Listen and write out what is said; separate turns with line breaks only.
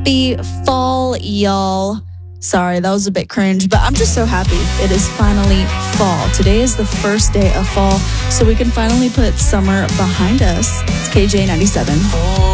Happy fall, y'all. Sorry, that was a bit cringe, but I'm just so happy it is finally fall. Today is the first day of fall, so we can finally put summer behind us. It's KJ 97.